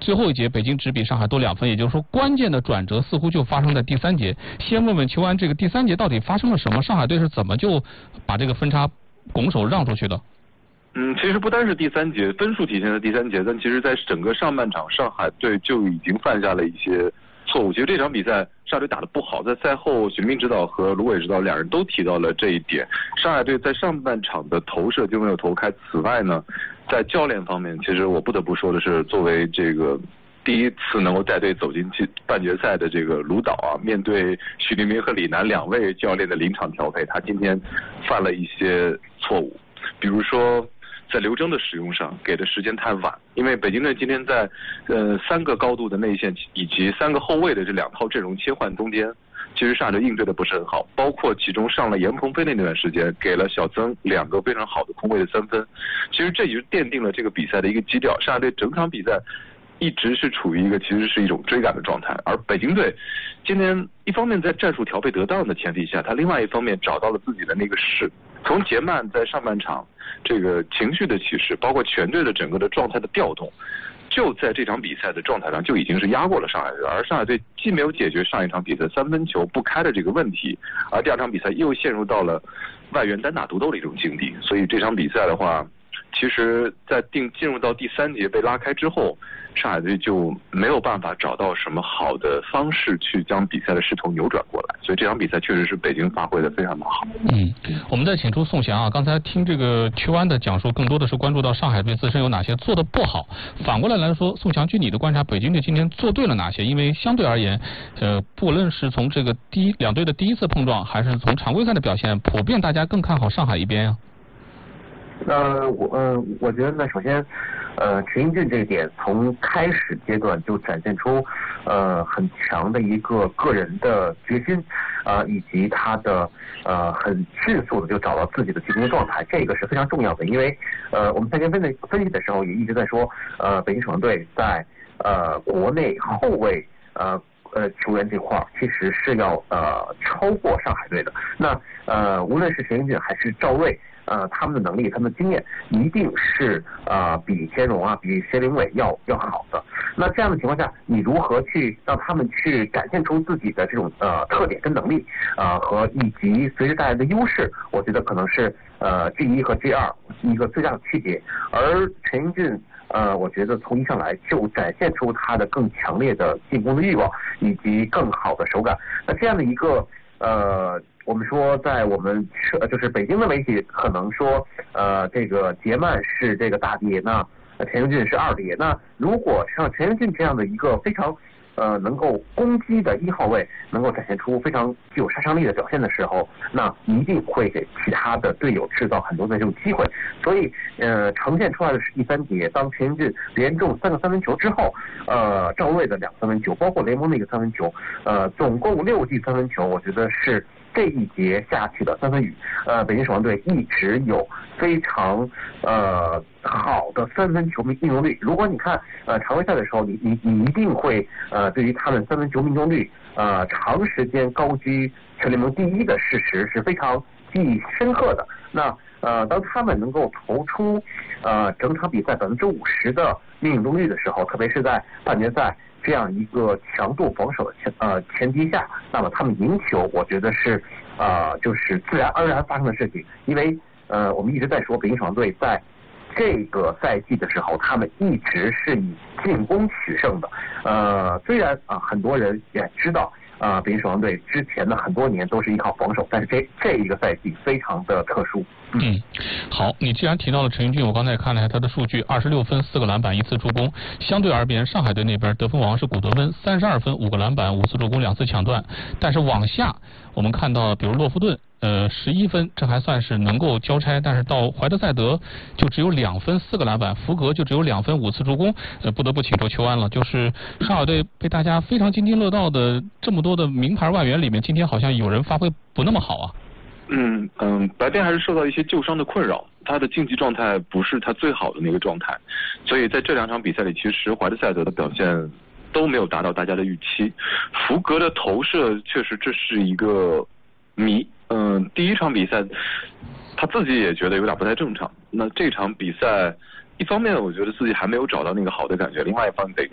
最后一节北京只比上海多2分，也就是说关键的转折似乎就发生在第3节。先问问邱安，这个第3节到底发生了什么？上海队是怎么就把这个分差拱手让出去的？ 其实不单是第3节分数体现在第3节，但其实在整个上半场，上海队就已经犯下了一些错误。其实这场比赛上海队打得不好，在赛后许明指导和卢伟指导两人都提到了这一点。上海队在上半场的投射就没有投开。此外呢，在教练方面，其实我不得不说的是，作为这个第一次能够带队走进半决赛的这个卢导啊，面对许黎明和李楠2位教练的临场调配，他今天犯了一些错误，比如说在刘铮的使用上给的时间太晚，因为北京队今天在3个高度的内线以及3个后卫的这2套阵容切换中间，其实上海队应对的不是很好，包括其中上了严鹏飞那段时间，给了小曾2个非常好的空位的3分，其实这也就奠定了这个比赛的一个基调。上海队整场比赛一直是处于一个其实是一种追赶的状态，而北京队今天一方面在战术调配得当的前提下，他另外一方面找到了自己的那个势。从杰曼在上半场这个情绪的起势，包括全队的整个的状态的调动，就在这场比赛的状态上就已经是压过了上海队，而上海队既没有解决上一场比赛3分球不开的这个问题，而第2场比赛又陷入到了外援单打独斗的一种境地，所以这场比赛的话，其实在进入到第3节被拉开之后，上海队就没有办法找到什么好的方式去将比赛的势头扭转过来，所以这场比赛确实是北京发挥的非常的好。 我们再请出宋翔啊，刚才听这个邱安的讲述，更多的是关注到上海队自身有哪些做的不好。反过来说，宋翔，据你的观察，北京队今天做对了哪些？因为相对而言，不论是从这个两队的第一次碰撞，还是从常规赛的表现，普遍大家更看好上海一边呀。 我觉得呢，首先，陈英俊这个点从开始阶段就展现出很强的一个个人的决心，以及他的很迅速的就找到自己的进攻状态，这个是非常重要的。因为我们赛前分析的时候也一直在说，北京首钢队在国内后卫球员这块其实是要超过上海队的。那无论是陈英俊还是赵睿。他们的能力、他们的经验一定是比钱荣啊、比谢林伟要好的。那这样的情况下，你如何去让他们去展现出自己的这种特点跟能力和以及随之带来的优势？我觉得可能是G1和G2一个最大的区别。而陈英俊我觉得从一上来就展现出他的更强烈的进攻的欲望以及更好的手感。那这样的一个我们说，在我们就是北京的媒体可能说，这个杰曼是这个大爹，那陈英俊是2爹。那如果像陈英俊这样的一个非常能够攻击的1号位，能够展现出非常具有杀伤力的表现的时候，那一定会给其他的队友制造很多的这种机会。所以呈现出来的是第3节，当陈英俊连中3个3分球之后，赵睿的2个3分球，包括雷蒙的1个3分球，总共6记3分球，我觉得是这一节下去的3分雨。北京首钢队一直有非常好的3分球命中率。如果你看常规赛的时候，你一定会对于他们3分球命中率长时间高居全联盟第1的事实是非常记忆深刻的。那当他们能够投出整场比赛50%的命中率的时候，特别是在半决赛这样一个强度防守的前提下，那么他们赢球，我觉得是就是自然而然发生的事情。因为我们一直在说北京首钢队在这个赛季的时候，他们一直是以进攻取胜的。虽然很多人也知道北京首钢队之前的很多年都是依靠防守，但是这一个赛季非常的特殊。 好，你既然提到了陈英俊，我刚才也看了一下他的数据，26分、4个篮板、1次助攻。相对而言，上海队那边得分王是古德温，32分、5个篮板、5次助攻、2次抢断。但是往下我们看到，比如洛夫顿11分，这还算是能够交差，但是到怀特塞德就只有2分4个篮板，福格就只有2分5次助攻。不得不请出邱安了，就是上海队被大家非常津津乐道的这么多的名牌外援里面，今天好像有人发挥不那么好啊。 白边还是受到一些旧伤的困扰，他的竞技状态不是他最好的那个状态，所以在这2场比赛里，其实怀特塞德的表现都没有达到大家的预期。福格的投射确实这是一个谜。第1场比赛他自己也觉得有点不太正常。那这场比赛一方面我觉得自己还没有找到那个好的感觉，另外一方面